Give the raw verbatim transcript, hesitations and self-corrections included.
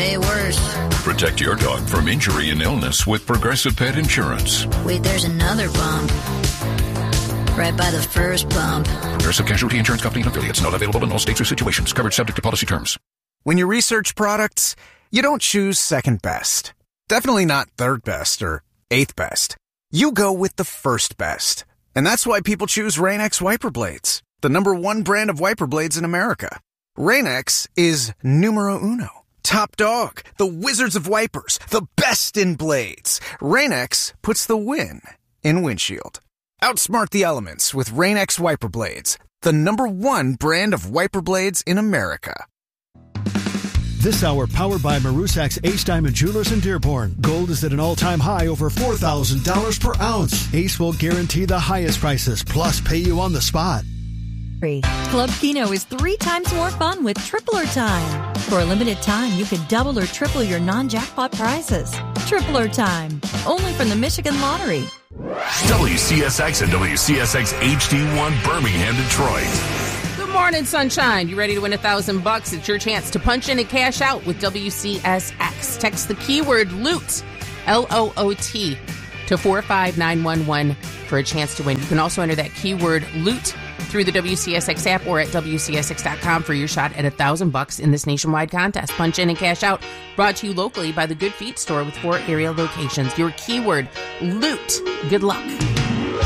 way worse. Protect your dog from injury and illness with Progressive Pet Insurance. Wait, there's another bump. Right by the first bump. Progressive Casualty Insurance Company and affiliates. Not available in all states or situations. Coverage subject to policy terms. When you research products, you don't choose second best. Definitely not third best or eighth best. You go with the first best. And that's why people choose Rain-X Wiper Blades, the number one brand of wiper blades in America. Rain-X is numero uno. Top dog, the wizards of wipers, the best in blades. Rain-X puts the win in windshield. Outsmart the elements with Rain-X Wiper Blades, the number one brand of wiper blades in America. This hour powered by Marusak's Ace Diamond Jewelers in Dearborn. Gold is at an all-time high over four thousand dollars per ounce. Ace will guarantee the highest prices, plus pay you on the spot. Club Kino is three times more fun with Tripler Time. For a limited time, you could double or triple your non-jackpot prizes. Tripler Time, only from the Michigan Lottery. W C S X and W C S X H D one Birmingham, Detroit. Good morning, sunshine. You ready to win a thousand bucks? It's your chance to punch in and cash out with W C S X. Text the keyword LOOT, L O O T, to four five nine one one for a chance to win. You can also enter that keyword LOOT through the W C S X app or at W C S X dot com for your shot at a thousand bucks in this nationwide contest. Punch in and cash out. Brought to you locally by the Good Feet store with four area locations. Your keyword LOOT. Good luck.